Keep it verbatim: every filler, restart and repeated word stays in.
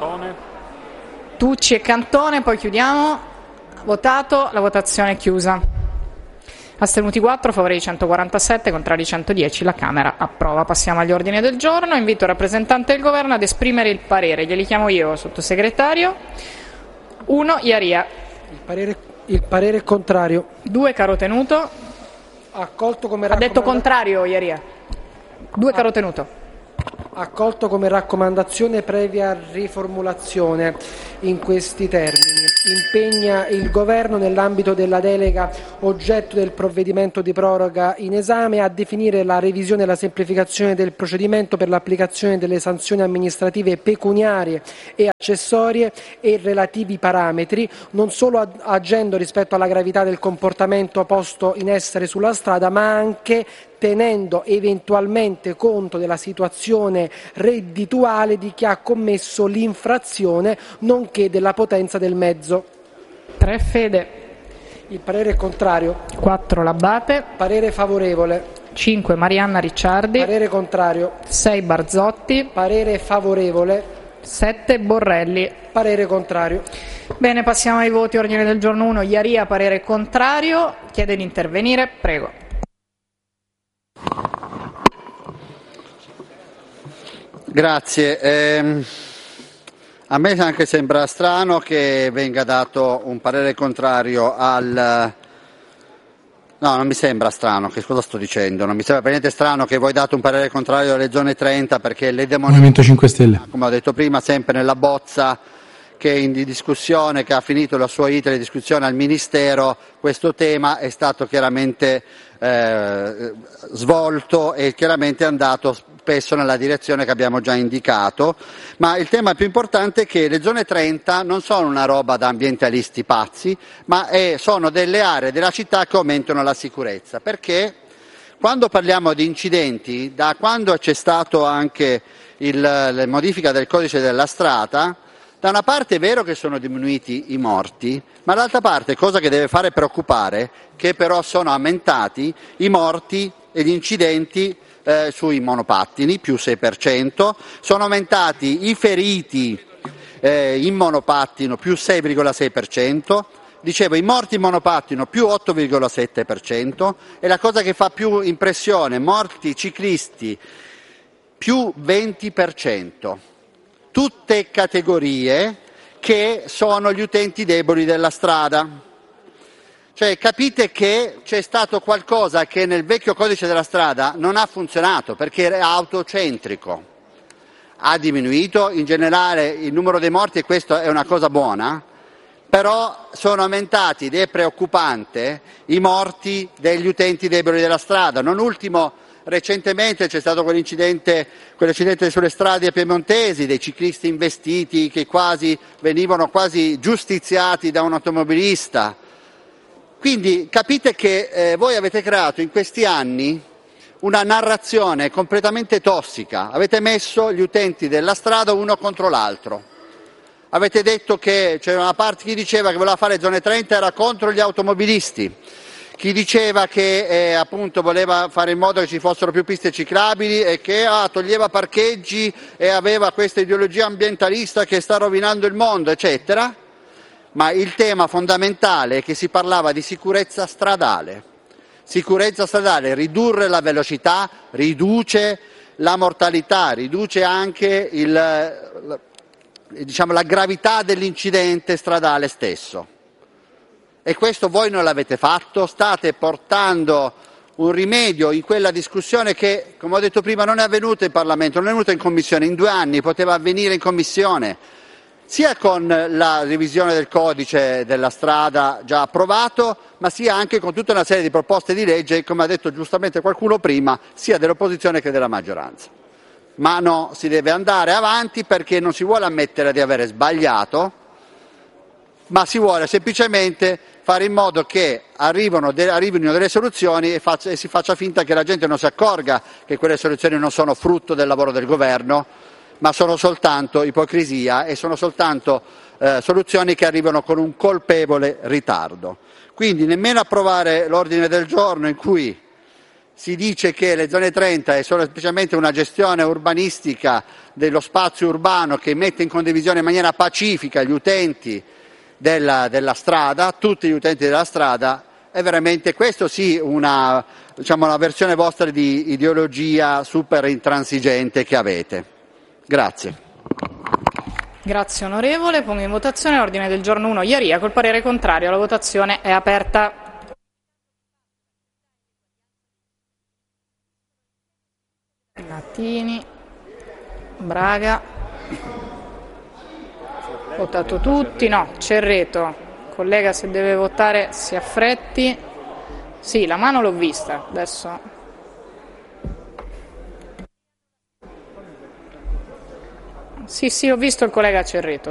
Cantone. Tucci e Cantone, poi chiudiamo. Votato, la votazione è chiusa. Astenuti quattro, favorevoli centoquarantasette, contrari centodieci, la Camera approva. Passiamo agli ordini del giorno. Invito il rappresentante del Governo ad esprimere il parere. Glieli chiamo io, sottosegretario. uno. Iaria. Il parere, il parere è contrario. due. Carotenuto. Accolto come Ha detto raccomanda- contrario, Iaria. due. Carotenuto. Accolto come raccomandazione previa riformulazione in questi termini. Impegna il Governo, nell'ambito della delega oggetto del provvedimento di proroga in esame, a definire la revisione e la semplificazione del procedimento per l'applicazione delle sanzioni amministrative pecuniarie e accessorie e relativi parametri, non solo agendo rispetto alla gravità del comportamento posto in essere sulla strada, ma anche tenendo eventualmente conto della situazione reddituale di chi ha commesso l'infrazione, nonché della potenza del mezzo. tre. Fede. Il parere è contrario. quattro. Labate. Parere favorevole. cinque. Marianna Ricciardi. Parere contrario. sei. Barzotti. Parere favorevole. sette. Borrelli. Parere contrario. Bene, passiamo ai voti. Ordine del giorno uno. Iaria, parere contrario. Chiede di intervenire. Prego. Grazie. Eh, a me anche sembra strano che venga dato un parere contrario al... No, non mi sembra strano, che cosa sto dicendo? Non mi sembra per niente strano che voi date un parere contrario alle zone trenta, perché le demoniche... Movimento cinque Stelle. Come ho detto prima, sempre nella bozza che è in discussione, che ha finito la sua iter di discussione al Ministero, questo tema è stato chiaramente eh, svolto e chiaramente andato spesso nella direzione che abbiamo già indicato, ma il tema più importante è che le zone trenta non sono una roba da ambientalisti pazzi, ma è, sono delle aree della città che aumentano la sicurezza, perché quando parliamo di incidenti, da quando c'è stato anche il, la modifica del codice della strada, da una parte è vero che sono diminuiti i morti, ma dall'altra parte, cosa che deve fare preoccupare, che però sono aumentati i morti e gli incidenti eh, sui monopattini, più sei per cento, sono aumentati i feriti eh, in monopattino, più sei virgola sei per cento, dicevo i morti in monopattino, più otto virgola sette per cento, e la cosa che fa più impressione, morti ciclisti, più venti per cento. Tutte categorie che sono gli utenti deboli della strada. Cioè, capite che c'è stato qualcosa che nel vecchio codice della strada non ha funzionato, perché era autocentrico. Ha diminuito in generale il numero dei morti, e questa è una cosa buona, però sono aumentati, ed è preoccupante, i morti degli utenti deboli della strada. Non ultimo, recentemente c'è stato quell'incidente, quell'incidente sulle strade piemontesi, dei ciclisti investiti che quasi venivano quasi giustiziati da un automobilista. Quindi capite che eh, voi avete creato in questi anni una narrazione completamente tossica, avete messo gli utenti della strada uno contro l'altro. Avete detto che c'era una parte, chi diceva che voleva fare zone trenta era contro gli automobilisti. Chi diceva che eh, appunto voleva fare in modo che ci fossero più piste ciclabili e che ah, toglieva parcheggi e aveva questa ideologia ambientalista che sta rovinando il mondo, eccetera. Ma il tema fondamentale è che si parlava di sicurezza stradale. Sicurezza stradale, ridurre la velocità, riduce la mortalità, riduce anche il, la, diciamo, la gravità dell'incidente stradale stesso. E questo voi non l'avete fatto, state portando un rimedio in quella discussione che, come ho detto prima, non è avvenuta in Parlamento, non è venuta in Commissione, in due anni poteva avvenire in Commissione, sia con la revisione del codice della strada già approvato, ma sia anche con tutta una serie di proposte di legge, come ha detto giustamente qualcuno prima, sia dell'opposizione che della maggioranza. Ma no, si deve andare avanti perché non si vuole ammettere di avere sbagliato, ma si vuole semplicemente fare in modo che arrivino, de- arrivino delle soluzioni e, faccia, e si faccia finta che la gente non si accorga che quelle soluzioni non sono frutto del lavoro del governo, ma sono soltanto ipocrisia e sono soltanto eh, soluzioni che arrivano con un colpevole ritardo. Quindi nemmeno approvare l'ordine del giorno in cui si dice che le zone trenta è solo semplicemente una gestione urbanistica dello spazio urbano che mette in condivisione in maniera pacifica gli utenti della, della strada, tutti gli utenti della strada, è veramente questo sì una, diciamo, una versione vostra di ideologia super intransigente che avete. Grazie. Grazie onorevole. Pongo in votazione l'ordine del giorno uno Iaria col parere contrario. La votazione è aperta. Latini, Braga, votato tutti, no, Cerreto, collega se deve votare si affretti, sì, la mano l'ho vista, adesso, sì sì ho visto il collega Cerreto.